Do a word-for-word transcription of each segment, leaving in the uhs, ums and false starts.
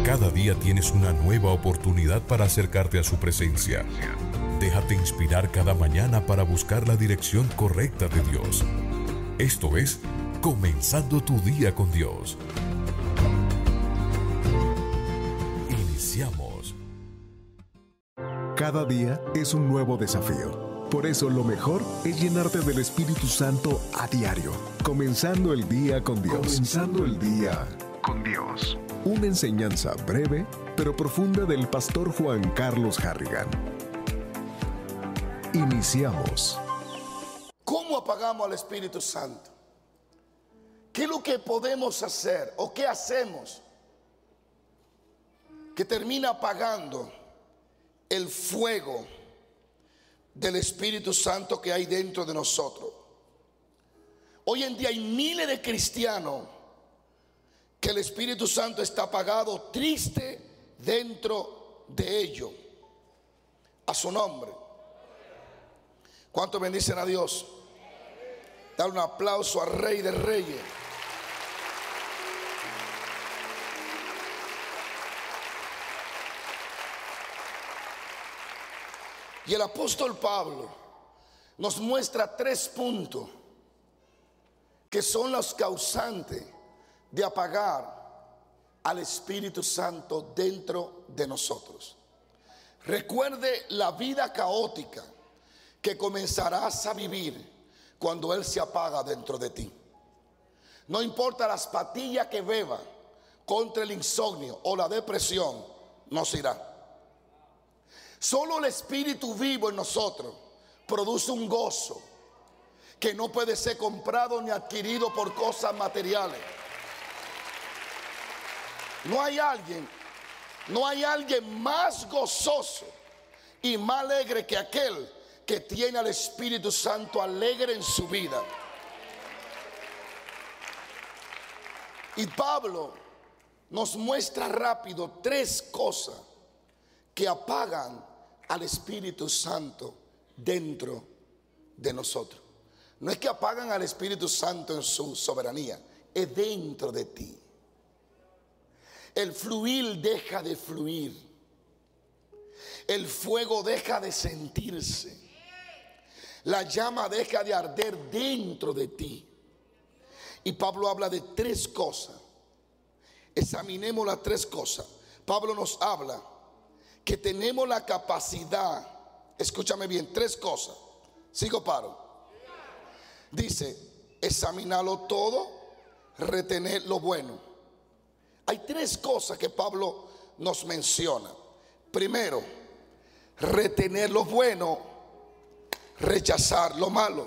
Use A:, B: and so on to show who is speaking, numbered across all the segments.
A: Cada día tienes una nueva oportunidad para acercarte a su presencia. Déjate inspirar cada mañana para buscar la dirección correcta de Dios. Esto es Comenzando tu día con Dios. Iniciamos.
B: Cada día es un nuevo desafío. Por eso lo mejor es llenarte del Espíritu Santo a diario. Comenzando el día con Dios. Comenzando el día con Dios. Una enseñanza breve pero profunda del pastor Juan Carlos Harrigan. Iniciamos.
C: ¿Cómo apagamos al Espíritu Santo? ¿Qué es lo que podemos hacer o qué hacemos que termina apagando el fuego del Espíritu Santo que hay dentro de nosotros? Hoy en día hay miles de cristianos que el Espíritu Santo está apagado, triste dentro de ellos. A su nombre. ¿Cuántos bendicen a Dios? Dar un aplauso al Rey de Reyes. Y el apóstol Pablo nos muestra tres puntos que son los causantes de apagar al Espíritu Santo dentro de nosotros. Recuerde la vida caótica que comenzarás a vivir cuando Él se apaga dentro de ti. No importa las pastillas que beba contra el insomnio o la depresión, no se irá. Solo el Espíritu vivo en nosotros produce un gozo que no puede ser comprado ni adquirido por cosas materiales. No hay alguien, no hay alguien más gozoso y más alegre que aquel que tiene al Espíritu Santo alegre en su vida. Y Pablo nos muestra rápido tres cosas que apagan al Espíritu Santo dentro de nosotros. No es que apagan al Espíritu Santo en su soberanía, es dentro de ti. El fluir deja de fluir. El fuego deja de sentirse. La llama deja de arder dentro de ti. Y Pablo habla de tres cosas. Examinemos las tres cosas. Pablo nos habla que tenemos la capacidad, escúchame bien, tres cosas. Sigo paro. Dice, examinarlo todo, retener lo bueno. Hay tres cosas que Pablo nos menciona. Primero, retener lo bueno, rechazar lo malo.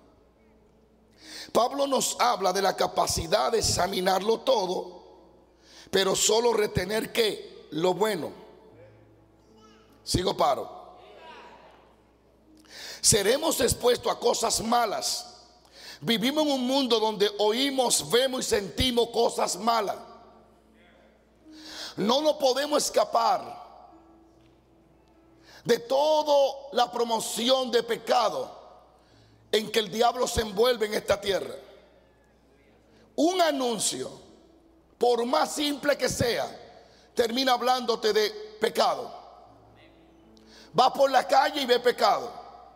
C: Pablo nos habla de la capacidad de examinarlo todo, pero solo retener ¿qué? Lo bueno. Sigo paro. Seremos expuestos a cosas malas. Vivimos en un mundo donde oímos, vemos y sentimos cosas malas. No nos podemos escapar de toda la promoción de pecado en que el diablo se envuelve en esta tierra. Un anuncio, por más simple que sea, termina hablándote de pecado. Va por la calle y ve pecado.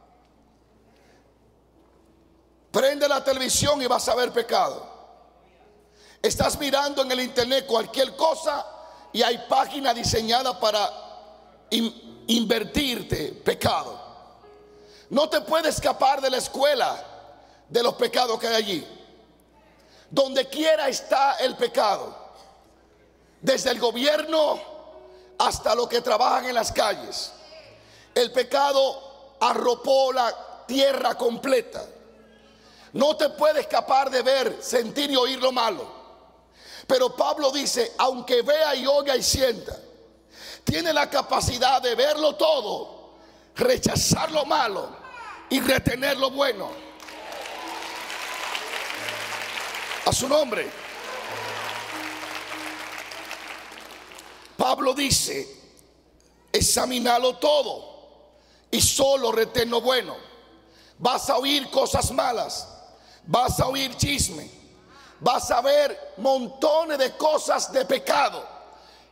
C: Prende la televisión y vas a ver pecado. Estás mirando en el internet cualquier cosa y hay páginas diseñadas para in- invertirte pecado. No te puedes escapar de la escuela de los pecados que hay allí. Donde quiera está el pecado. Desde el gobierno hasta los que trabajan en las calles. El pecado arropó la tierra completa. No te puedes escapar de ver, sentir y oír lo malo. Pero Pablo dice, aunque vea y oiga y sienta, tiene la capacidad de verlo todo, rechazar lo malo y retener lo bueno. A su nombre. Pablo dice, examinarlo todo y solo retén lo bueno. Vas a oír cosas malas, vas a oír chisme, vas a ver montones de cosas de pecado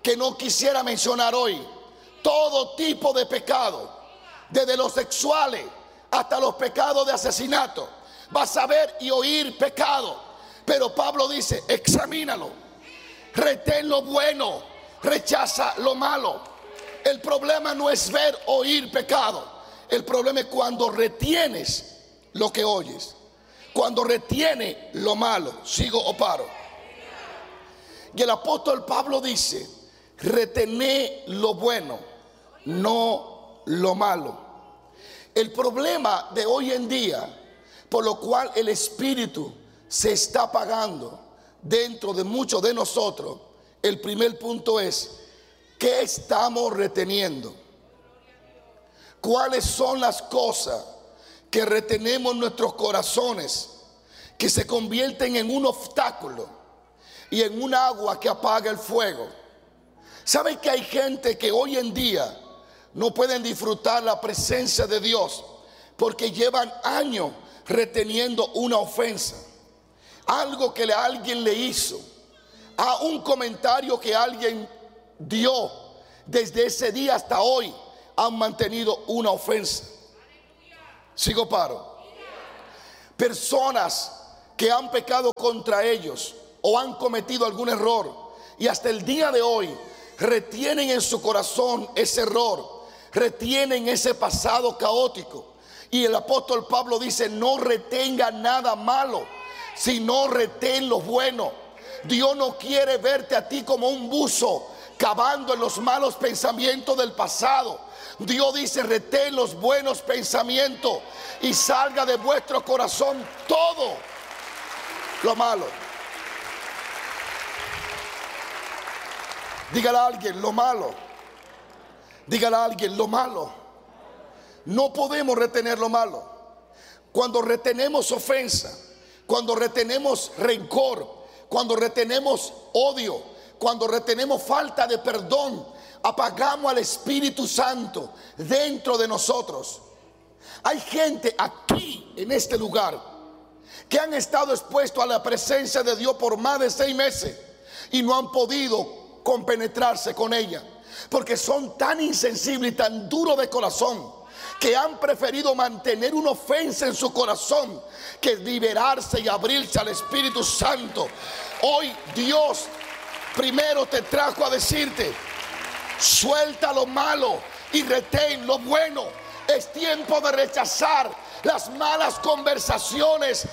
C: que no quisiera mencionar hoy. Todo tipo de pecado, desde los sexuales hasta los pecados de asesinato. Vas a ver y oír pecado, pero Pablo dice: examínalo, retén lo bueno, rechaza lo malo. El problema no es ver o oír pecado, el problema es cuando retienes lo que oyes, cuando retiene lo malo. ¿Sigo o paro? Y el apóstol Pablo dice: retené lo bueno, no lo malo. El problema de hoy en día, por lo cual el espíritu se está apagando dentro de muchos de nosotros, el primer punto es: ¿qué estamos reteniendo? ¿Cuáles son las cosas que retenemos en nuestros corazones, que se convierten en un obstáculo y en un agua que apaga el fuego? ¿Saben que hay gente que hoy en día no pueden disfrutar la presencia de Dios porque llevan años reteniendo una ofensa, algo que alguien le hizo, a un comentario que alguien dio? Desde ese día hasta hoy han mantenido una ofensa. ¿Sigo paro? Personas que han pecado contra ellos o han cometido algún error y hasta el día de hoy retienen en su corazón ese error, retienen ese pasado caótico. Y el apóstol Pablo dice: no retenga nada malo, sino retén lo bueno. Dios no quiere verte a ti como un buzo cavando en los malos pensamientos del pasado. Dios dice: retén los buenos pensamientos y salga de vuestro corazón todo lo malo. Dígale a alguien: lo malo. Dígale a alguien: lo malo. No podemos retener lo malo. Cuando retenemos ofensa, cuando retenemos rencor, cuando retenemos odio, cuando retenemos falta de perdón, apagamos al Espíritu Santo dentro de nosotros. Hay gente aquí en este lugar que han estado expuestos a la presencia de Dios por más de seis meses y no han podido compenetrarse con ella, porque son tan insensibles y tan duros de corazón que han preferido mantener una ofensa en su corazón que liberarse y abrirse al Espíritu Santo. Hoy Dios primero te trajo a decirte: suelta lo malo y retén lo bueno. Es tiempo de rechazar las malas conversaciones.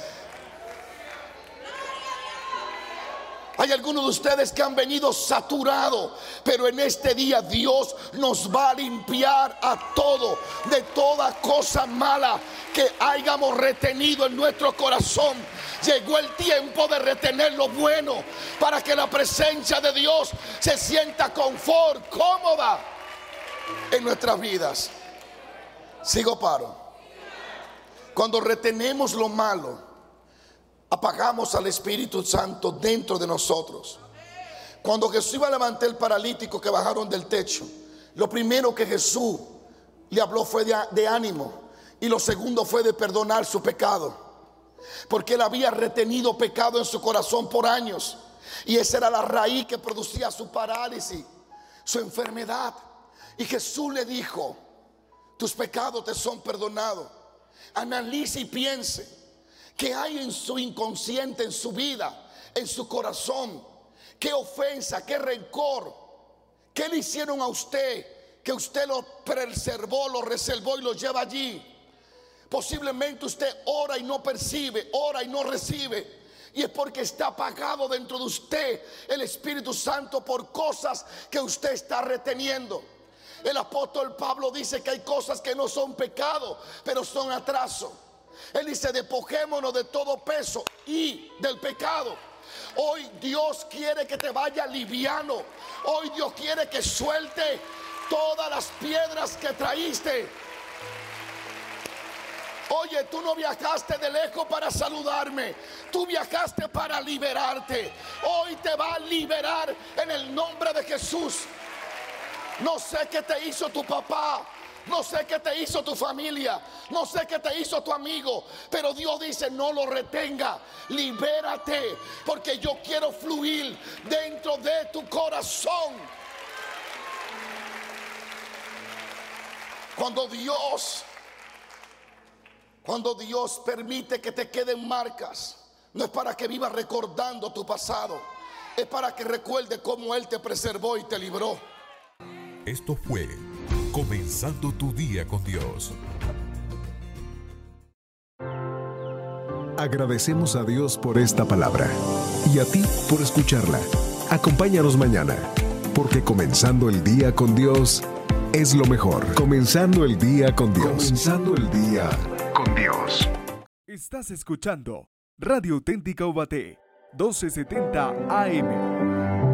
C: Hay algunos de ustedes que han venido saturados, pero en este día Dios nos va a limpiar a todo de toda cosa mala que hayamos retenido en nuestro corazón. Llegó el tiempo de retener lo bueno para que la presencia de Dios se sienta confort, cómoda en nuestras vidas. Sigo paro. Cuando retenemos lo malo, apagamos al Espíritu Santo dentro de nosotros. Cuando Jesús iba a levantar el paralítico que bajaron del techo, lo primero que Jesús le habló fue de, de ánimo, y lo segundo fue de perdonar su pecado, porque él había retenido pecado en su corazón por años, y esa era la raíz que producía su parálisis, su enfermedad. Y Jesús le dijo: tus pecados te son perdonados. Analice y piense ¿qué hay en su inconsciente, en su vida, en su corazón? ¿Qué ofensa, qué rencor? ¿Qué le hicieron a usted que usted lo preservó, lo reservó y lo lleva allí? Posiblemente usted ora y no percibe, ora y no recibe, y es porque está apagado dentro de usted el Espíritu Santo por cosas que usted está reteniendo. El apóstol Pablo dice que hay cosas que no son pecado, pero son atraso. Él dice: despojémonos de todo peso y del pecado. Hoy Dios quiere que te vaya liviano. Hoy Dios quiere que suelte todas las piedras que traíste. Oye, tú no viajaste de lejos para saludarme, tú viajaste para liberarte. Hoy te va a liberar en el nombre de Jesús. No sé qué te hizo tu papá, no sé qué te hizo tu familia, no sé qué te hizo tu amigo, pero Dios dice: no lo retenga, libérate, porque yo quiero fluir dentro de tu corazón. Cuando Dios, cuando Dios permite que te queden marcas, no es para que vivas recordando tu pasado, es para que recuerde cómo Él te preservó y te libró.
A: Esto fue Comenzando tu Día con Dios.
B: Agradecemos a Dios por esta palabra y a ti por escucharla. Acompáñanos mañana, porque comenzando el día con Dios es lo mejor. Comenzando el día con Dios. Comenzando el día con Dios.
D: Estás escuchando Radio Auténtica Ubaté, doce setenta A M.